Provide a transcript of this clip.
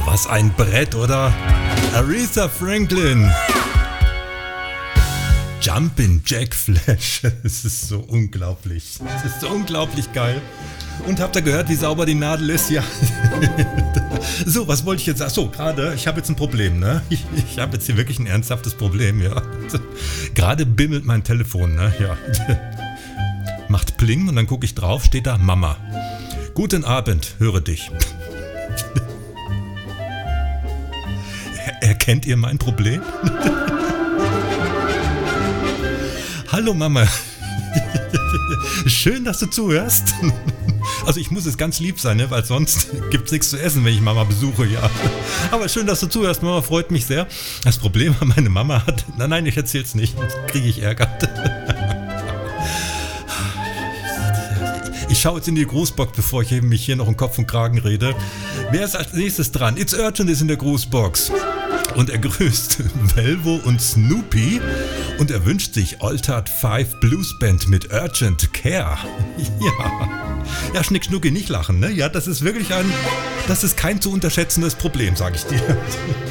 Was ein Brett, oder? Aretha Franklin. Jumpin' Jack Flash. Es ist so unglaublich. Es ist so unglaublich geil. Und habt ihr gehört, wie sauber die Nadel ist? Ja. So, was wollte ich jetzt sagen? So, gerade, ich habe jetzt ein Problem, ne? Ich habe jetzt hier wirklich ein ernsthaftes Problem, ja. Gerade bimmelt mein Telefon, ne? Ja. Macht Pling und dann gucke ich drauf, steht da Mama. Guten Abend, höre dich. Erkennt ihr mein Problem? Hallo Mama. Schön, dass du zuhörst. Also ich muss es ganz lieb sein, ne? Weil sonst gibt es nichts zu essen, wenn ich Mama besuche, ja. Aber schön, dass du zuhörst, Mama, freut mich sehr. Das Problem, meine Mama hat... Nein, ich erzähl's nicht, kriege ich Ärger. Ich schaue jetzt in die Grußbox, bevor ich mich hier noch um Kopf und Kragen rede. Wer ist als nächstes dran? It's Urgent ist in der Grußbox. Und er grüßt Velvo und Snoopy und er wünscht sich Altered 5 Blues Band mit Urgent Care. Ja, Schnick Schnucki, nicht lachen, ne? Ja, das ist wirklich das ist kein zu unterschätzendes Problem, sag ich dir.